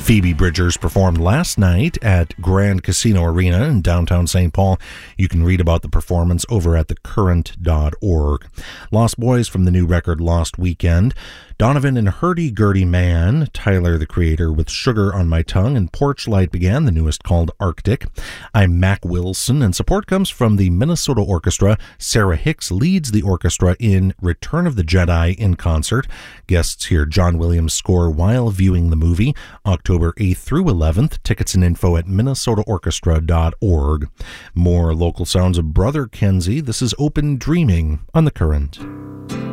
Phoebe Bridgers performed last night at Grand Casino Arena in downtown St. Paul. You can read about the performance over at thecurrent.org. Lost Boys from the new record Lost Weekend. Donovan and Hurdy-Gurdy Man, Tyler the Creator with Sugar on My Tongue, and Porch Light Began, the newest called Arctic. I'm Mac Wilson, and support comes from the Minnesota Orchestra. Sarah Hicks leads the orchestra in Return of the Jedi in concert. Guests hear John Williams score while viewing the movie, October 8th through 11th. Tickets and info at minnesotaorchestra.org. More local sounds of Brother Kenzie. This is Open Dreaming on The Current.